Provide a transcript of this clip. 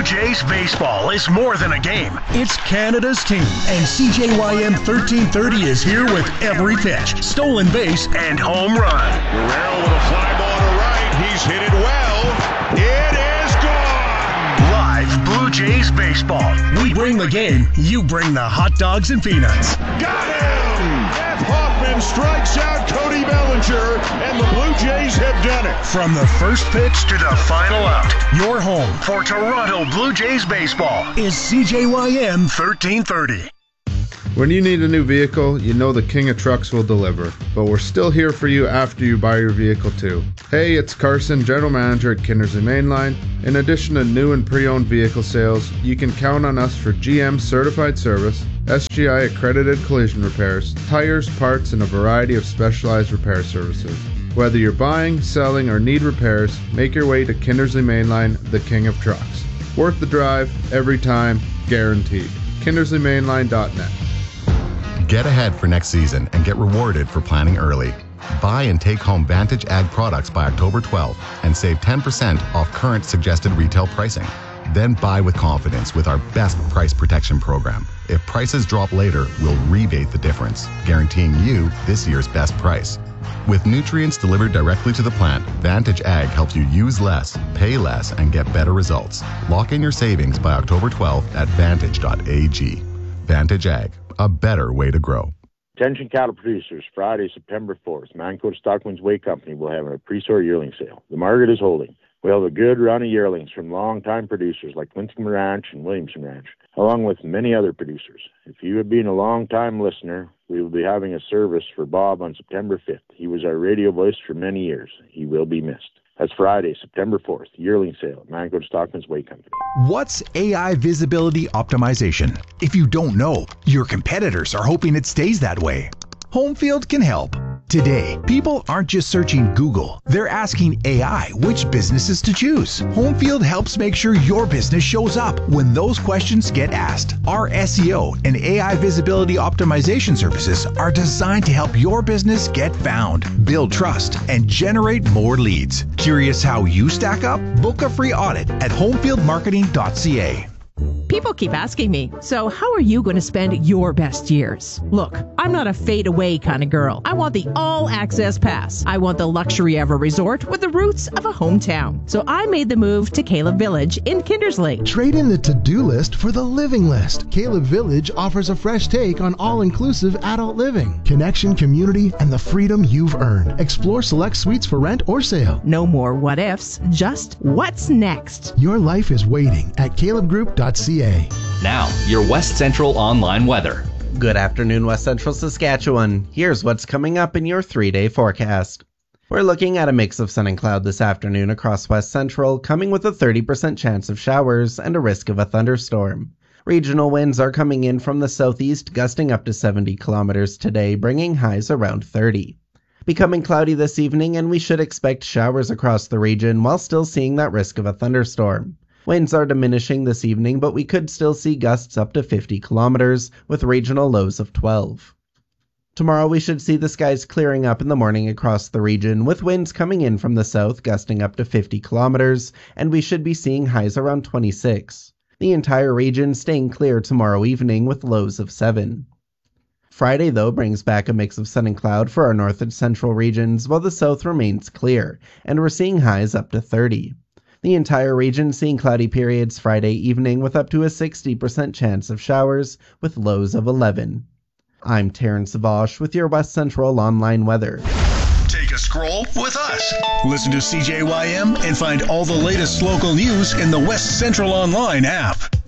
Jays baseball is more than a game. It's Canada's team, and CJYM 1330 is here with every pitch, stolen base, and home run. Guerrero with a fly ball to right. He's hit it well. It is gone. Live Blue Jays baseball. We bring the game. You bring the hot dogs and peanuts. Got him! Jeff Hoffman strikes out Cody Bellinger, and the Blue Jays have done it. From the first pitch to the final out, your home for Toronto Blue Jays baseball is CJYM 1330. When you need a new vehicle, you know the King of Trucks will deliver. But we're still here for you after you buy your vehicle too. Hey, it's Carson, General Manager at Kindersley Mainline. In addition to new and pre-owned vehicle sales, you can count on us for GM certified service, SGI accredited collision repairs, tires, parts, and a variety of specialized repair services. Whether you're buying, selling, or need repairs, make your way to Kindersley Mainline, the King of Trucks. Worth the drive, every time, guaranteed. KindersleyMainline.net. Get ahead for next season and get rewarded for planning early. Buy and take home Vantage Ag products by October 12th and save 10% off current suggested retail pricing. Then buy with confidence with our best price protection program. If prices drop later, we'll rebate the difference, guaranteeing you this year's best price. With nutrients delivered directly to the plant, Vantage Ag helps you use less, pay less, and get better results. Lock in your savings by October 12th at vantage.ag. Vantage Ag, a better way to grow. Attention cattle producers, Friday, September 4th, Mancoda Stockman's Way Company will have a pre-sort yearling sale. The market is holding. We'll have a good run of yearlings from long-time producers like Lincecum Ranch and Williamson Ranch, along with many other producers. If you have been a long-time listener, we will be having a service for Bob on September 5th. He was our radio voice for many years. He will be missed. That's Friday, September 4th, yearling sale at Mancoda Stockman's Way Company. What's AI visibility optimization? If you don't know, your competitors are hoping it stays that way. Homefield can help. Today, people aren't just searching Google. They're asking AI which businesses to choose. Homefield helps make sure your business shows up when those questions get asked. Our SEO and AI visibility optimization services are designed to help your business get found, build trust, and generate more leads. Curious how you stack up? Book a free audit at homefieldmarketing.ca. People keep asking me, so how are you going to spend your best years? Look, I'm not a fade-away kind of girl. I want the all-access pass. I want the luxury of a resort with the roots of a hometown. So I made the move to Caleb Village in Kindersley. Trade in the to-do list for the living list. Caleb Village offers a fresh take on all-inclusive adult living, connection, community, and the freedom you've earned. Explore select suites for rent or sale. No more what-ifs, just what's next. Your life is waiting at calebgroup.ca. Now, your West Central online weather. Good afternoon, West Central Saskatchewan. Here's what's coming up in your 3-day forecast. We're looking at a mix of sun and cloud this afternoon across West Central, coming with a 30% chance of showers and a risk of a thunderstorm. Regional winds are coming in from the southeast, gusting up to 70 kilometers today, bringing highs around 30. Becoming cloudy this evening, and we should expect showers across the region while still seeing that risk of a thunderstorm. Winds are diminishing this evening, but we could still see gusts up to 50 kilometers, with regional lows of 12. Tomorrow we should see the skies clearing up in the morning across the region, with winds coming in from the south gusting up to 50 kilometers, and we should be seeing highs around 26. The entire region staying clear tomorrow evening with lows of 7. Friday, though, brings back a mix of sun and cloud for our north and central regions, while the south remains clear, and we're seeing highs up to 30. The entire region seeing cloudy periods Friday evening with up to a 60% chance of showers with lows of 11. I'm Terrence Savash with your West Central online weather. Take a scroll with us. Listen to CJYM and find all the latest local news in the West Central Online app.